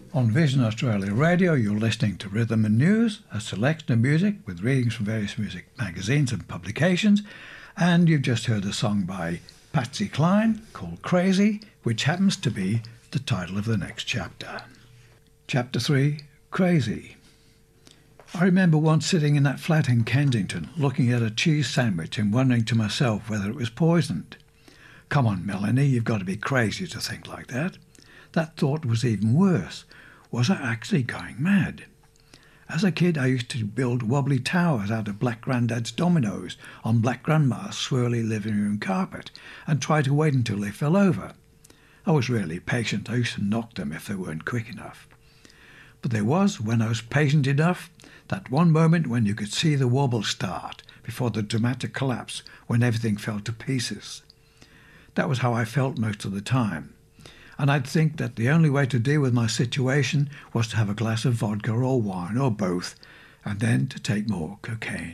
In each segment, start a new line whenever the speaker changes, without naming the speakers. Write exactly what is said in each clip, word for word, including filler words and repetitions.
On Vision Australia Radio, you're listening to Rhythm and News, a selection of music with readings from various music magazines and publications, and you've just heard a song by Patsy Cline called Crazy, which happens to be the title of the next chapter. Chapter three, Crazy. I remember once sitting in that flat in Kensington, looking at a cheese sandwich and wondering to myself whether it was poisoned. Come on, Melanie, you've got to be crazy to think like that. That thought was even worse. Was I actually going mad? As a kid, I used to build wobbly towers out of Black Grandad's dominoes on Black Grandma's swirly living room carpet and try to wait until they fell over. I was really patient. I used to knock them if they weren't quick enough. But there was, when I was patient enough, that one moment when you could see the wobble start before the dramatic collapse when everything fell to pieces. That was how I felt most of the time. And I'd think that the only way to deal with my situation was to have a glass of vodka or wine or both, and then to take more cocaine.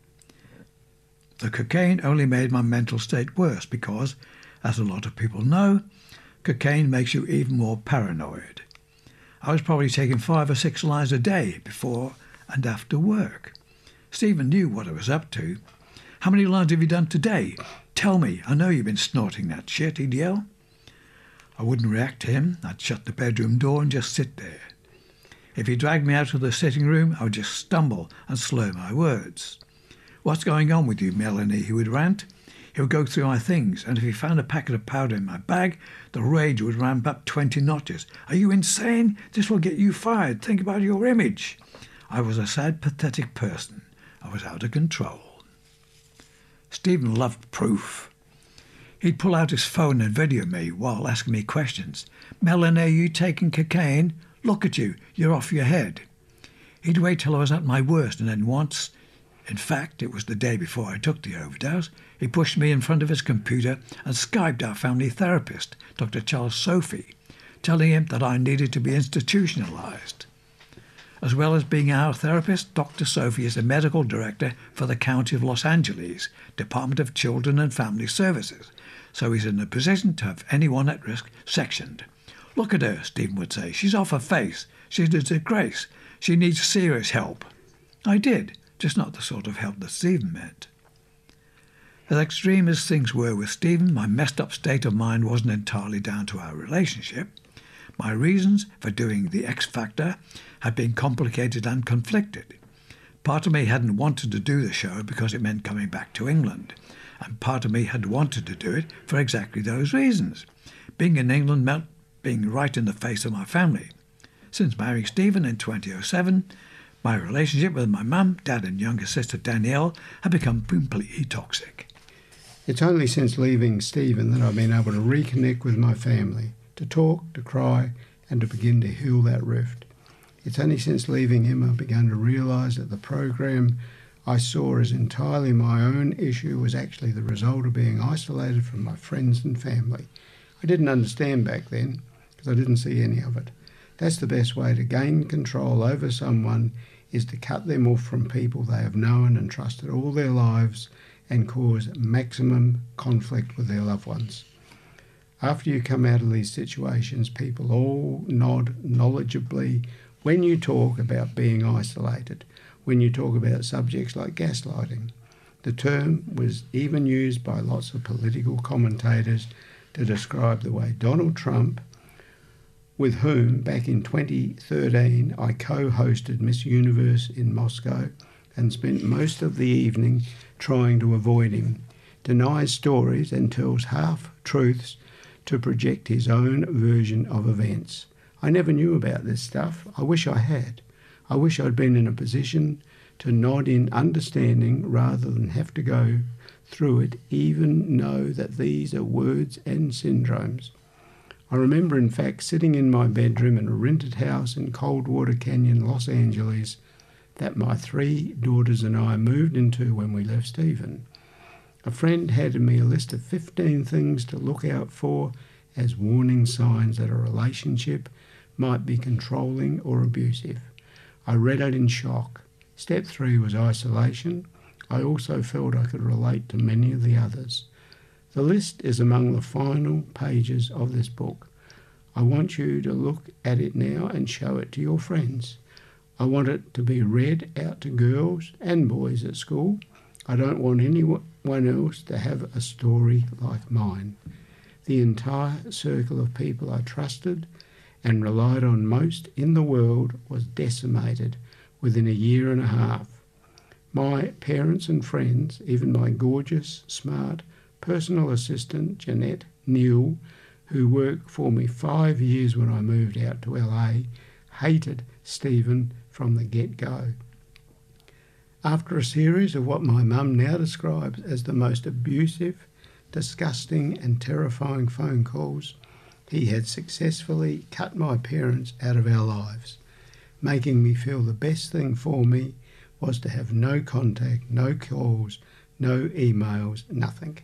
The cocaine only made my mental state worse because, as a lot of people know, cocaine makes you even more paranoid. I was probably taking five or six lines a day before and after work. Stephen knew what I was up to. "How many lines have you done today? Tell me, I know you've been snorting that shit," he'd yell. I wouldn't react to him. I'd shut the bedroom door and just sit there. If he dragged me out of the sitting room, I would just stumble and slur my words. "What's going on with you, Melanie?" he would rant. He would go through my things, and if he found a packet of powder in my bag, the rage would ramp up twenty notches. "Are you insane? This will get you fired. Think about your image." I was a sad, pathetic person. I was out of control. Stephen loved proof. He'd pull out his phone and video me while asking me questions. "Melanie, are you taking cocaine? Look at you, you're off your head." He'd wait till I was at my worst, and then once, in fact, it was the day before I took the overdose, he pushed me in front of his computer and Skyped our family therapist, Doctor Charles Sophie, telling him that I needed to be institutionalised. As well as being our therapist, Doctor Sophie is the medical director for the County of Los Angeles, Department of Children and Family Services, so he's in a position to have anyone at risk sectioned. "Look at her," Stephen would say. "She's off her face. She's a disgrace. She needs serious help." I did, just not the sort of help that Stephen meant. As extreme as things were with Stephen, my messed up state of mind wasn't entirely down to our relationship. My reasons for doing the X Factor had been complicated and conflicted. Part of me hadn't wanted to do the show because it meant coming back to England, and part of me had wanted to do it for exactly those reasons. Being in England meant being right in the face of my family. Since marrying Stephen in twenty oh seven, my relationship with my mum, dad and younger sister Danielle had become completely toxic.
It's only since leaving Stephen that I've been able to reconnect with my family, to talk, to cry, and to begin to heal that rift. It's only since leaving him I've begun to realise that the program I saw as entirely my own issue was actually the result of being isolated from my friends and family. I didn't understand back then because I didn't see any of it. That's the best way to gain control over someone, is to cut them off from people they have known and trusted all their lives and cause maximum conflict with their loved ones. After you come out of these situations, people all nod knowledgeably when you talk about being isolated, when you talk about subjects like gaslighting. The term was even used by lots of political commentators to describe the way Donald Trump, with whom back in twenty thirteen I co-hosted Miss Universe in Moscow and spent most of the evening trying to avoid him, denies stories and tells half-truths to project his own version of events. I never knew about this stuff. I wish I had. I wish I'd been in a position to nod in understanding rather than have to go through it, even know that these are words and syndromes. I remember, in fact, sitting in my bedroom in a rented house in Coldwater Canyon, Los Angeles, that my three daughters and I moved into when we left Stephen. A friend handed me a list of fifteen things to look out for as warning signs that a relationship might be controlling or abusive. I read it in shock. Step three was isolation. I also felt I could relate to many of the others. The list is among the final pages of this book. I want you to look at it now and show it to your friends. I want it to be read out to girls and boys at school. I don't want anyone else to have a story like mine. The entire circle of people I trusted and relied on most in the world was decimated within a year and a half. My parents and friends, even my gorgeous, smart personal assistant, Jeanette Neal, who worked for me five years when I moved out to L A, hated Stephen from the get-go. After a series of what my mum now describes as the most abusive, disgusting and terrifying phone calls, he had successfully cut my parents out of our lives, making me feel the best thing for me was to have no contact, no calls, no emails, nothing.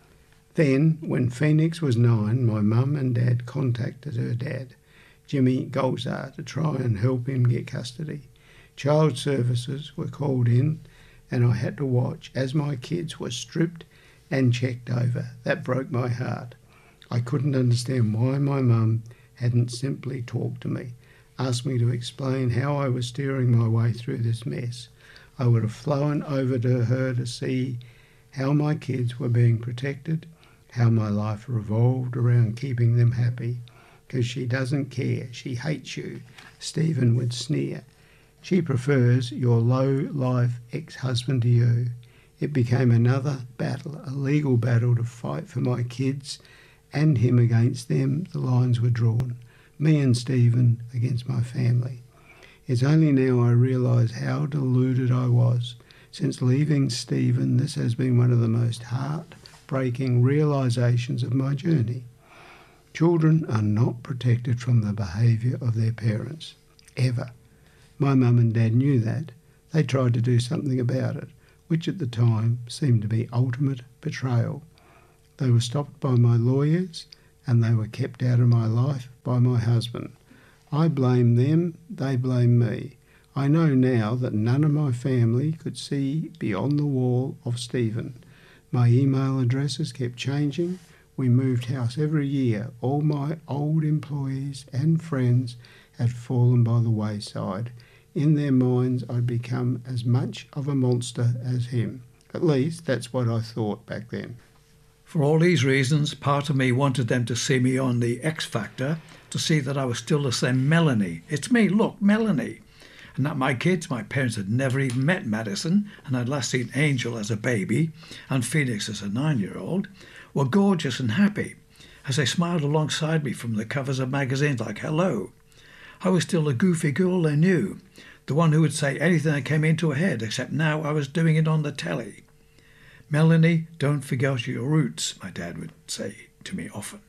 Then, when Phoenix was nine, my mum and dad contacted her dad, Jimmy Golzar, to try and help him get custody. Child services were called in and I had to watch as my kids were stripped and checked over. That broke my heart. I couldn't understand why my mum hadn't simply talked to me, asked me to explain how I was steering my way through this mess. I would have flown over to her to see how my kids were being protected, how my life revolved around keeping them happy. Because she doesn't care. She hates you, Stephen would sneer. She prefers your low-life ex-husband to you. It became another battle, a legal battle to fight for my kids and him against them. The lines were drawn. Me and Stephen against my family. It's only now I realise how deluded I was. Since leaving Stephen, this has been one of the most heartbreaking realisations of my journey. Children are not protected from the behaviour of their parents, ever. My mum and dad knew that. They tried to do something about it, which at the time seemed to be ultimate betrayal. They were stopped by my lawyers and they were kept out of my life by my husband. I blame them, they blame me. I know now that none of my family could see beyond the wall of Stephen. My email addresses kept changing. We moved house every year. All my old employees and friends had fallen by the wayside. In their minds, I'd become as much of a monster as him. At least, that's what I thought back then.
For all these reasons, part of me wanted them to see me on the X Factor, to see that I was still the same Melanie. It's me, look, Melanie. And that my kids, my parents had never even met Madison, and I'd last seen Angel as a baby and Phoenix as a nine-year-old, were gorgeous and happy as they smiled alongside me from the covers of magazines like Hello. I was still a goofy girl they knew, the one who would say anything that came into her head, except now I was doing it on the telly. Melanie, don't forget your roots, my dad would say to me often.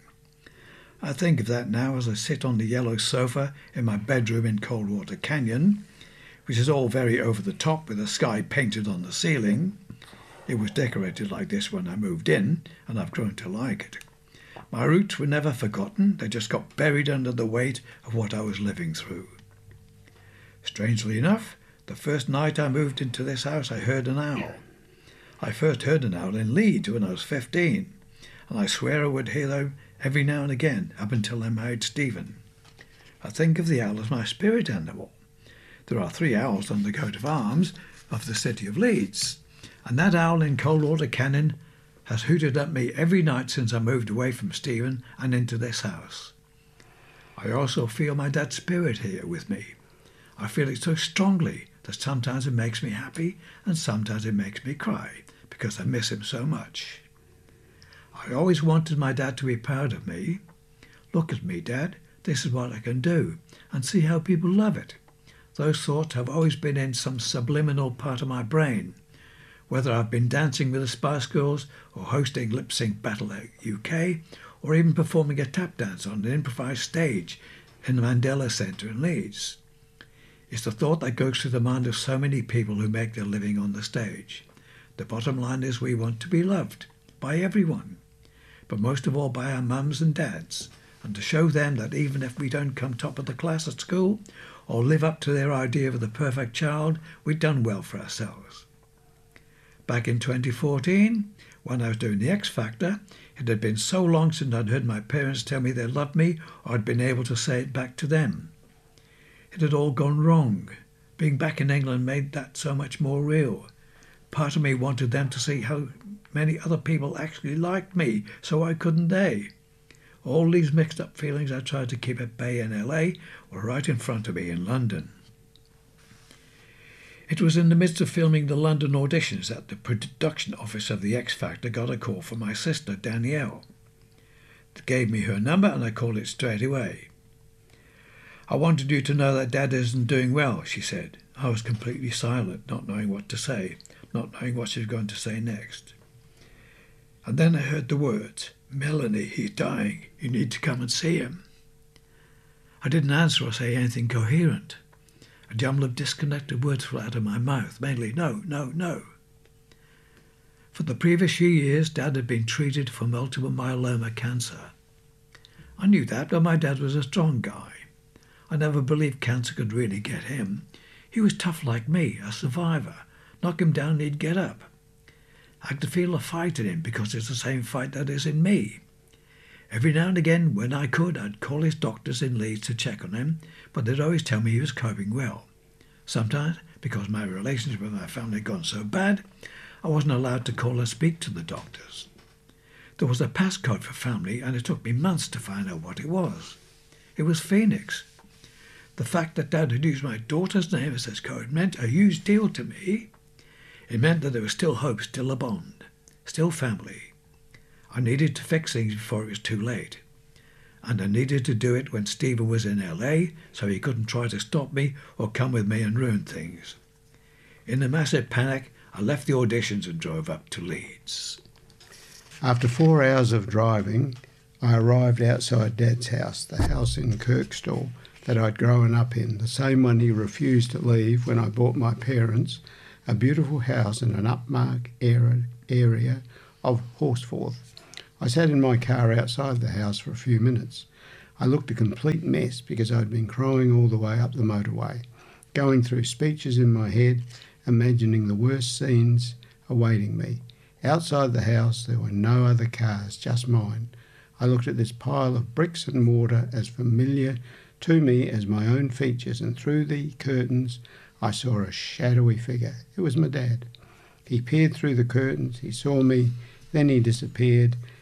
I think of that now as I sit on the yellow sofa in my bedroom in Coldwater Canyon, which is all very over the top with the sky painted on the ceiling. It was decorated like this when I moved in, and I've grown to like it. My roots were never forgotten, they just got buried under the weight of what I was living through. Strangely enough, the first night I moved into this house I heard an owl. I first heard an owl in Leeds when I was fifteen, and I swear I would hear them every now and again up until I married Stephen. I think of the owl as my spirit animal. There are three owls on the coat of arms of the city of Leeds, and that owl in Coldwater Canyon has hooted at me every night since I moved away from Stephen and into this house. I also feel my dad's spirit here with me. I feel it so strongly that sometimes it makes me happy and sometimes it makes me cry because I miss him so much. I always wanted my dad to be proud of me. Look at me, Dad, this is what I can do, and see how people love it. Those thoughts have always been in some subliminal part of my brain, whether I've been dancing with the Spice Girls or hosting Lip Sync Battle U K or even performing a tap dance on an improvised stage in the Mandela Centre in Leeds. It's the thought that goes through the mind of so many people who make their living on the stage. The bottom line is we want to be loved by everyone, but most of all by our mums and dads, and to show them that even if we don't come top of the class at school or live up to their idea of the perfect child, we've done well for ourselves. Back in twenty fourteen, when I was doing the X Factor. It had been so long since I'd heard my parents tell me they loved me, or I'd been able to say it back to them. It had all gone wrong. Being back in England made that so much more real. Part of me wanted them to see how many other people actually liked me, so why couldn't they? All these mixed up feelings I tried to keep at bay in L A were right in front of me in London. It was in the midst of filming the London auditions that the production office of the X Factor got a call from my sister, Danielle. They gave me her number and I called it straight away. "I wanted you to know that Dad isn't doing well," she said. I was completely silent, not knowing what to say, not knowing what she was going to say next. And then I heard the words, "Melanie, he's dying. You need to come and see him." I didn't answer or say anything coherent. A jumble of disconnected words flew out of my mouth, mainly no, no, no. For the previous few years, Dad had been treated for multiple myeloma cancer. I knew that, but my dad was a strong guy. I never believed cancer could really get him. He was tough like me, a survivor. Knock him down, he'd get up. I could feel a fight in him because it's the same fight that is in me. Every now and again, when I could, I'd call his doctors in Leeds to check on him, but they'd always tell me he was coping well. Sometimes, because my relationship with my family had gone so bad, I wasn't allowed to call or speak to the doctors. There was a passcode for family, and it took me months to find out what it was. It was Phoenix. The fact that Dad had used my daughter's name as his code meant a huge deal to me. It meant that there was still hope, still a bond, still family. I needed to fix things before it was too late. And I needed to do it when Stephen was in L A, so he couldn't try to stop me or come with me and ruin things. In a massive panic, I left the auditions and drove up to Leeds.
After four hours of driving, I arrived outside Dad's house, the house in Kirkstall that I'd grown up in, the same one he refused to leave when I bought my parents a beautiful house in an upmarket area of Horsforth. I sat in my car outside the house for a few minutes. I looked a complete mess because I'd been crying all the way up the motorway, going through speeches in my head, imagining the worst scenes awaiting me. Outside the house there were no other cars, just mine. I looked at this pile of bricks and mortar as familiar to me as my own features, and through the curtains I saw a shadowy figure. It was my dad. He peered through the curtains, he saw me, then he disappeared,